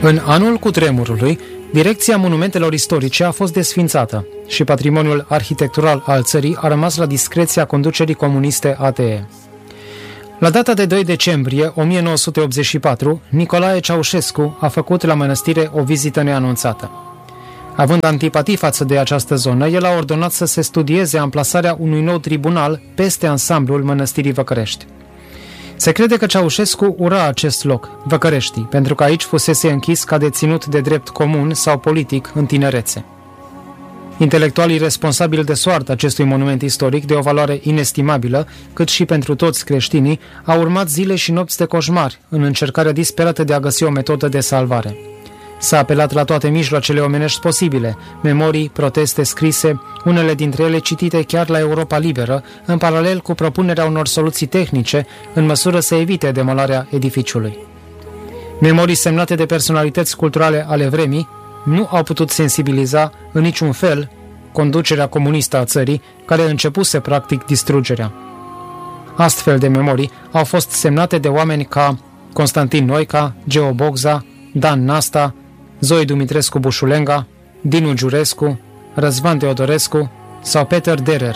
În anul cutremurului, Direcția Monumentelor Istorice a fost desființată și patrimoniul arhitectural al țării a rămas la discreția conducerii comuniste ATE. La data de 2 decembrie 1984, Nicolae Ceaușescu a făcut la mănăstire o vizită neanunțată. Având antipatii față de această zonă, el a ordonat să se studieze amplasarea unui nou tribunal peste ansamblul mănăstirii Văcărești. Se crede că Ceaușescu ura acest loc, Văcăreștii, pentru că aici fusese închis ca deținut de drept comun sau politic în tinerețe. Intelectualii responsabili de soarta acestui monument istoric, de o valoare inestimabilă, cât și pentru toți creștinii, au urmat zile și nopți de coșmar în încercarea disperată de a găsi o metodă de salvare. S-a apelat la toate mijloacele omenești posibile, memorii, proteste scrise, unele dintre ele citite chiar la Europa Liberă, în paralel cu propunerea unor soluții tehnice, în măsură să evite demolarea edificiului. Memorii semnate de personalități culturale ale vremii nu au putut sensibiliza în niciun fel conducerea comunistă a țării, care începuse practic distrugerea. Astfel de memorii au fost semnate de oameni ca Constantin Noica, Geo Bogza, Dan Nasta, Zoe Dumitrescu Bușulenga, Dinu Giurescu, Răzvan Teodorescu sau Peter Derer.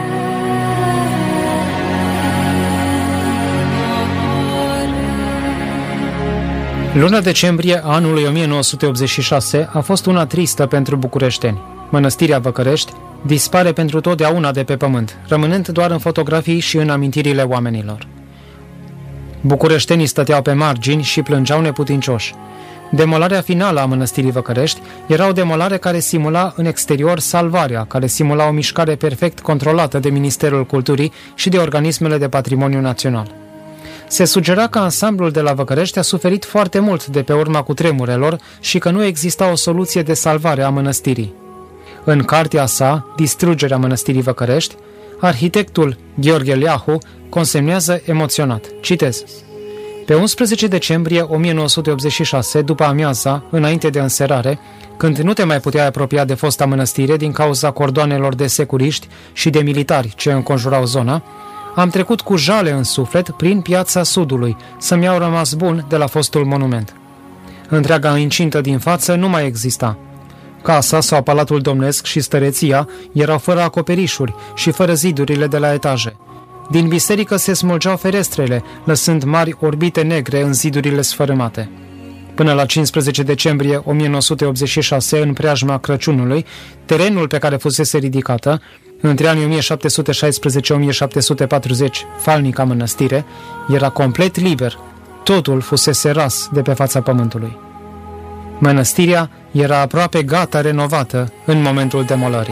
Luna decembrie a anului 1986 a fost una tristă pentru bucureșteni. Mănăstirea Văcărești dispare pentru totdeauna de pe pământ, rămânând doar în fotografii și în amintirile oamenilor. Bucureștenii stăteau pe margini și plângeau neputincioși. Demolarea finală a mănăstirii Văcărești era o demolare care simula în exterior salvarea, care simula o mișcare perfect controlată de Ministerul Culturii și de organismele de patrimoniu național. Se sugera că ansamblul de la Văcărești a suferit foarte mult de pe urma cutremurelor și că nu exista o soluție de salvare a mănăstirii. În cartea sa, Distrugerea mănăstirii Văcărești, arhitectul Gheorghe Leahu consemnează emoționat. Citez. Pe 11 decembrie 1986, după amiaza, înainte de înserare, când nu te mai puteai apropia de fosta mănăstire din cauza cordoanelor de securiști și de militari ce înconjurau zona, am trecut cu jale în suflet prin Piața Sudului, să-mi iau rămas bun de la fostul monument. Întreaga incintă din față nu mai exista. Casa sau palatul domnesc și stăreția erau fără acoperișuri și fără zidurile de la etaje. Din biserică se smulgeau ferestrele, lăsând mari orbite negre în zidurile sfărâmate. Până la 15 decembrie 1986, în preajma Crăciunului, terenul pe care fusese ridicată, între anii 1716-1740, falnica mănăstire, era complet liber. Totul fusese ras de pe fața pământului. Mănăstirea era aproape gata renovată în momentul demolării.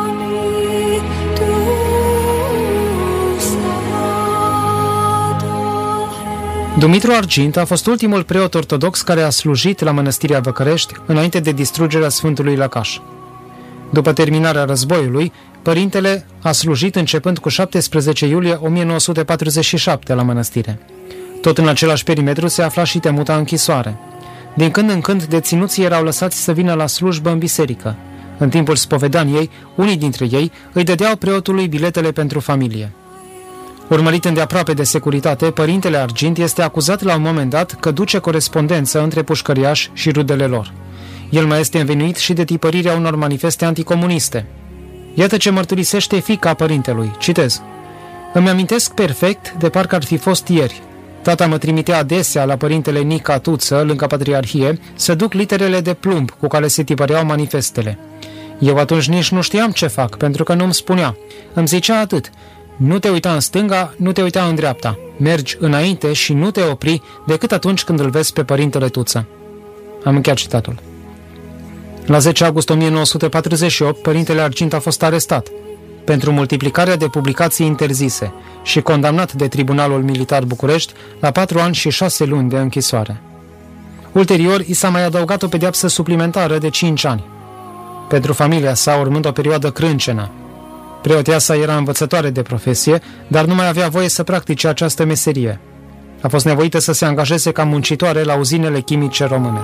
Dumitru Argint a fost ultimul preot ortodox care a slujit la mănăstirea Văcărești înainte de distrugerea Sfântului Lăcaș. După terminarea războiului, părintele a slujit începând cu 17 iulie 1947 la mănăstire. Tot în același perimetru se afla și temuta închisoare. Din când în când, deținuții erau lăsați să vină la slujbă în biserică. În timpul spovedaniei, unii dintre ei îi dădeau preotului biletele pentru familie. Urmărit îndeaproape de securitate, părintele Argint este acuzat la un moment dat că duce corespondență între pușcăriași și rudele lor. El mai este învinuit și de tipărirea unor manifeste anticomuniste. Iată ce mărturisește fiica părintelui. Citez. Îmi amintesc perfect de parcă ar fi fost ieri. Tata mă trimitea adesea la părintele Nica Tuță, lângă Patriarhie, să duc literele de plumb cu care se tipăreau manifestele. Eu atunci nici nu știam ce fac, pentru că nu îmi spunea. Îmi zicea atât. Nu te uita în stânga, nu te uita în dreapta. Mergi înainte și nu te opri decât atunci când îl vezi pe părintele Tuță. Am încheiat citatul. La 10 august 1948, părintele Argint a fost arestat pentru multiplicarea de publicații interzise și condamnat de Tribunalul Militar București la 4 ani și 6 luni de închisoare. Ulterior, i s-a mai adăugat o pedeapsă suplimentară de 5 ani. Pentru familia sa, urmând o perioadă crâncenă. Preoteasa era învățătoare de profesie, dar nu mai avea voie să practice această meserie. A fost nevoită să se angajeze ca muncitoare la uzinele chimice române.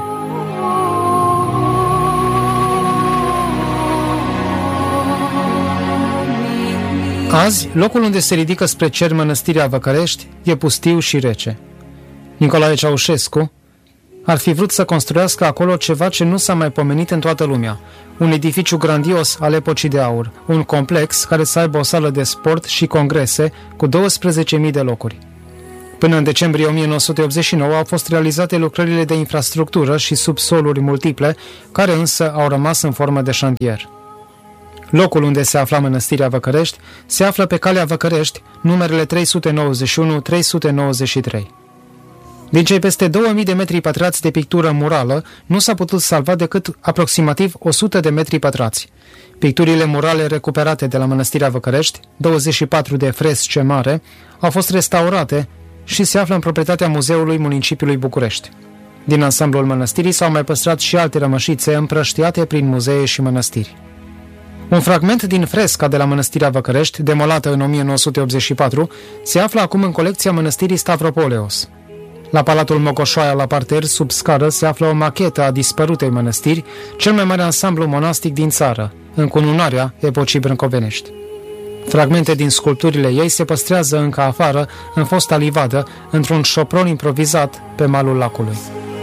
Azi, locul unde se ridică spre cer mănăstirea Văcărești e pustiu și rece. Nicolae Ceaușescu, Ar fi vrut să construiască acolo ceva ce nu s-a mai pomenit în toată lumea. Un edificiu grandios al epocii de aur, un complex care să aibă o sală de sport și congrese cu 12.000 de locuri. Până în decembrie 1989 au fost realizate lucrările de infrastructură și subsoluri multiple, care însă au rămas în formă de șantier. Locul unde se afla mănăstirea Văcărești se află pe calea Văcărești, numerele 391-393. Din cei peste 2000 de metri pătrați de pictură murală, nu s-a putut salva decât aproximativ 100 de metri pătrați. Picturile murale recuperate de la mănăstirea Văcărești, 24 de fresce mare, au fost restaurate și se află în proprietatea Muzeului Municipiului București. Din ansamblul mănăstirii s-au mai păstrat și alte rămășițe împrăștiate prin muzee și mănăstiri. Un fragment din fresca de la mănăstirea Văcărești, demolată în 1984, se află acum în colecția mănăstirii Stavropoleos. La Palatul Mocoșoaia, la parter, sub scară, se află o machetă a dispărutei mănăstiri, cel mai mare ansamblu monastic din țară, încununarea epocii brâncovenești. Fragmente din sculpturile ei se păstrează încă afară, în fosta livadă, într-un șopron improvizat pe malul lacului.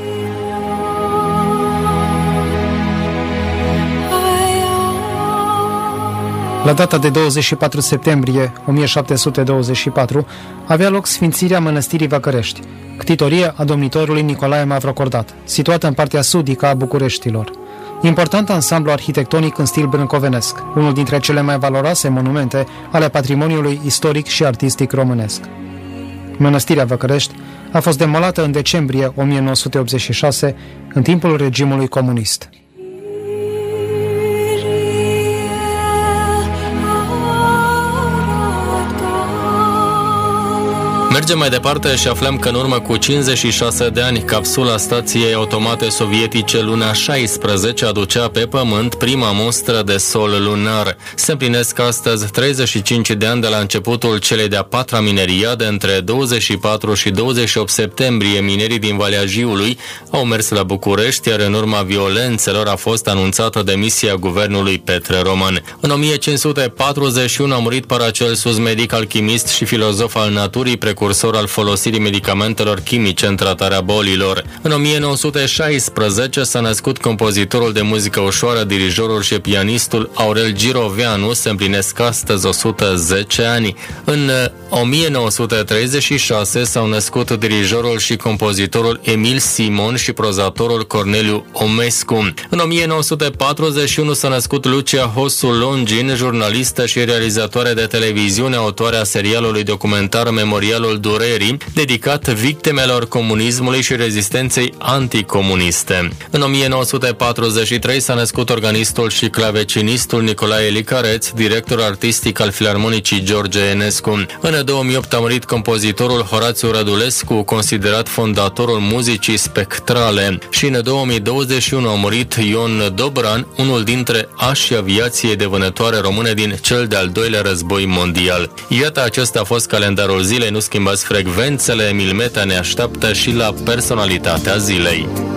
La data de 24 septembrie 1724 avea loc sfințirea mănăstirii Văcărești, ctitorie a domnitorului Nicolae Mavrocordat, situată în partea sudică a Bucureștilor. Important ansamblu arhitectonic în stil brâncovenesc, unul dintre cele mai valoroase monumente ale patrimoniului istoric și artistic românesc. Mănăstirea Văcărești a fost demolată în decembrie 1986, în timpul regimului comunist. Mergem mai departe și aflăm că în urmă cu 56 de ani, capsula stației automate sovietice Luna 16 aducea pe Pământ prima mostră de sol lunar. Se împlinesc astăzi 35 de ani de la începutul celei de-a patra mineriade. Între 24 și 28 septembrie, minerii din Valea Jiului au mers la București, iar în urma violențelor a fost anunțată demisia guvernului Petre Roman. În 1541 a murit Paracelsus, medic, alchimist și filozof al naturii, precursor al folosirii medicamentelor chimice în tratarea bolilor. În 1916 s-a născut compozitorul de muzică ușoară, dirijorul și pianistul Aurel Giroveanu, se împlinesc astăzi 110 ani. În 1936 s-au născut dirijorul și compozitorul Emil Simon și prozatorul Corneliu Omescu. În 1941 s-a născut Lucia Hosu Longin, jurnalistă și realizatoare de televiziune, autoarea serialului documentar Memorialul Durerii, dedicat victimelor comunismului și rezistenței anticomuniste. În 1943 s-a născut organistul și clavecinistul Nicolae Licareț, director artistic al Filarmonicii George Enescu. În 2008 a murit compozitorul Horațiu Rădulescu, considerat fondatorul muzicii spectrale. Și în 2021 a murit Ion Dobran, unul dintre așii aviației de vânătoare române din cel de-al doilea război mondial. Iată, acesta a fost calendarul zilei. Nu schimbați frecvențele, Emil Meta ne așteaptă și la personalitatea zilei.